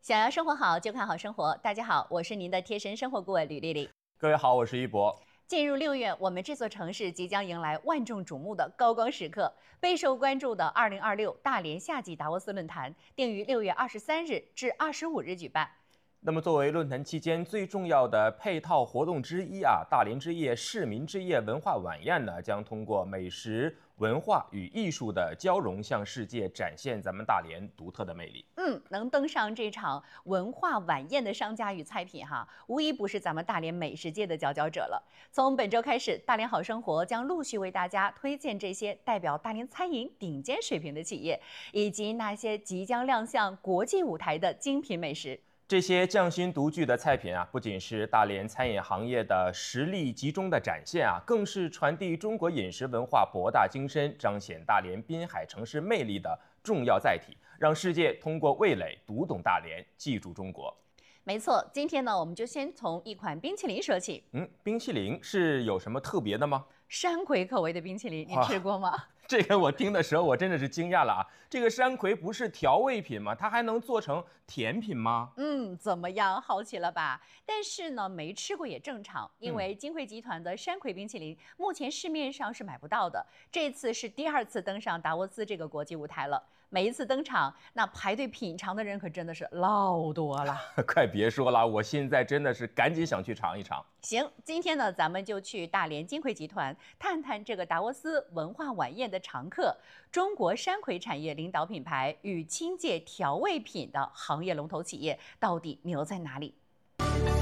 想要生活好，就看好生活。大家好，我是您的贴身生活顾问吕丽丽。 各位好，我是一博。 进入6月，我们这座城市即将迎来万众瞩目的高光时刻。备受关注的2026大连夏季达沃斯论坛定于6月23日至25日举办。 那么，作为论坛期间最重要的配套活动之一大连之夜市民之夜文化晚宴呢，将通过美食、文化与艺术的交融，向世界展现咱们大连独特的魅力。 能登上这场文化晚宴的商家与菜品无一不是咱们大连美食界的佼佼者了。从本周开始，大连好生活将陆续为大家推荐这些代表大连餐饮顶尖水平的企业，以及那些即将亮相国际舞台的精品美食。 这些匠心独具的菜品不仅是大连餐饮行业的实力集中的展现更是传递中国饮食文化博大精深、彰显大连滨海城市魅力的重要载体，让世界通过味蕾读懂大连，记住中国。 没错，今天呢，我们就先从一款冰淇淋说起。 冰淇淋是有什么特别的吗？ 山葵口味的冰淇淋，你吃过吗？ 这个我听的时候，我真的是惊讶了这个山葵不是调味品吗？它还能做成甜品吗？ 怎么样？好奇了吧？但是呢，没吃过也正常，因为金汇集团的山葵冰淇淋目前市面上是买不到的。这次是第2次登上达沃斯这个国际舞台了。每一次登场，那排队品尝的人可真的是老多了。 快别说了，我现在真的是赶紧想去尝一尝。 行，今天呢，咱们就去大连金葵集团探探这个达沃斯文化晚宴的常客，中国山葵产业领导品牌与清界调味品的行业龙头企业到底牛在哪里？